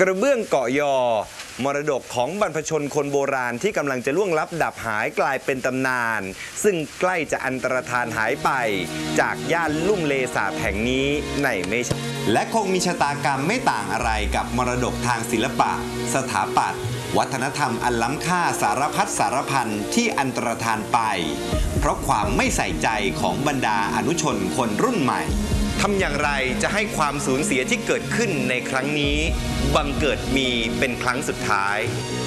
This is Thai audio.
กระเบื้องเกาะยอมรดกของบรรพชนคนโบราณที่กำลังจะล่วงลับดับหายกลายเป็นตำนานซึ่งใกล้จะอันตรธานหายไปจากย่านลุ่มเลสาบแห่งนี้ในไม่ช้าและคงมีชะตากรรมไม่ต่างอะไรกับมรดกทางศิลปะสถาปัตย์วัฒนธรรมอันล้ำค่าสารพัดสารพันที่อันตรธานไปเพราะความไม่ใส่ใจของบรรดาอนุชนคนรุ่นใหม่ทำอย่างไรจะให้ความสูญเสียที่เกิดขึ้นในครั้งนี้บังเกิดมีเป็นครั้งสุดท้าย